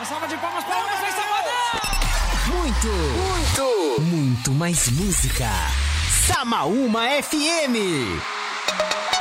salva de palmas para o Wesley Safadão! Muito mais música. Samaúma FM.